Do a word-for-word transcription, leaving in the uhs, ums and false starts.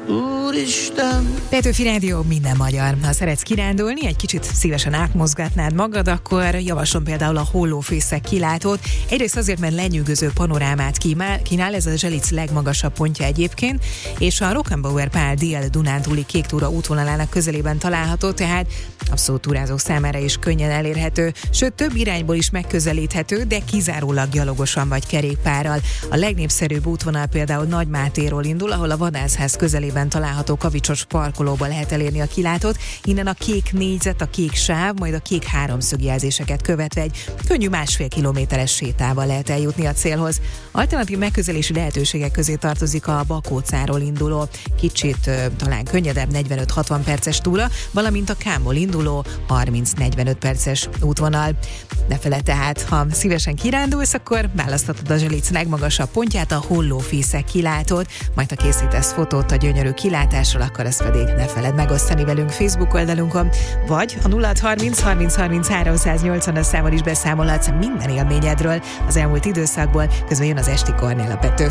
Úristen! Petőfi Rádió, minden magyar. Ha szeretsz kirándulni, egy kicsit szívesen átmozgatnád magad, akkor javaslom például a Hollófészek kilátót. Egyrészt azért, mert lenyűgöző panorámát kínál, ez a Zselic legmagasabb pontja egyébként, és a Rockenbauer Pál Dél-Dunántúli kék túra útvonalának közelében található, tehát abszolút túrázók számára is könnyen elérhető, sőt több irányból is megközelíthető, de kizárólag gyalogosan vagy kerékpárral. A legnépszerűbb útvonal például Nagymátéról indul, ahol a vadászház közelében található kavicsos parkolóba lehet elérni a kilátót, innen a kék négyzet, a kék sáv, majd a kék háromszögjelzéseket követve egy könnyű másfél kilométeres sétával lehet eljutni a célhoz. Alternatív megközelési lehetőségek közé tartozik a Bakócáról induló, kicsit talán könnyedebb negyvenöt-hatvan perces túra, valamint a Kámból induló harminc-negyvenöt perces útvonal. Ne feledd tehát, ha szívesen kirándulsz, akkor választhatod a Zselic legmagasabb pontját, a Hollófészek kilátót, majd ha készítesz fotót a gyönyörű kilátásról, akkor ezt pedig ne feledd megosztani velünk Facebook oldalunkon, vagy a nulla harminc harminc harminc háromszáznyolcvan számon is beszámolhatsz minden élményedről az elmúlt időszakból, közben jön az esti Kornél a Pető.